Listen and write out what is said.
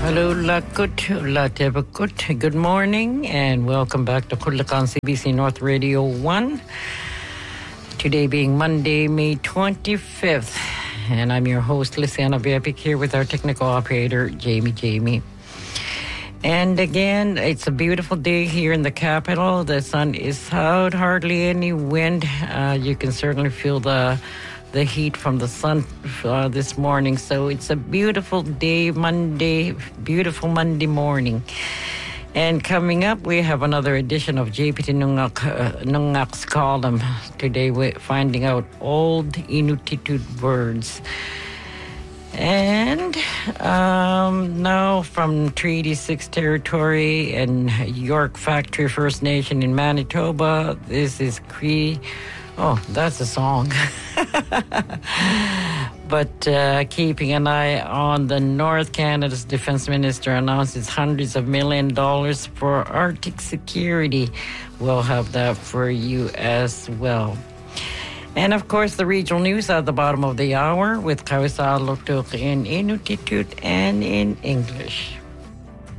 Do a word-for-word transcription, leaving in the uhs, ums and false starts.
Hello, Lakut, Latebakut. Good morning and welcome back to Kulakan C B C North Radio one. Today being Monday, May twenty-fifth. And I'm your host, Lysiana Biapik, here with our technical operator, Jamie Jamie. And again, it's a beautiful day here in the capital. The sun is out, hardly any wind. Uh, you can certainly feel the the heat from the sun uh, this morning. So it's a beautiful day, Monday, beautiful Monday morning. And coming up, we have another edition of J P T Nungak, uh, Nungak's column. Today we're finding out old Inuktitut words. And um, now from Treaty six territory and York Factory First Nation in Manitoba, this is Cree. Oh, that's a song. But uh, keeping an eye on the North, Canada's defense minister announces hundreds of million dollars for Arctic security. We'll have that for you as well. And of course, the regional news at the bottom of the hour with Kawisa Lotuk in Inuktitut and in English.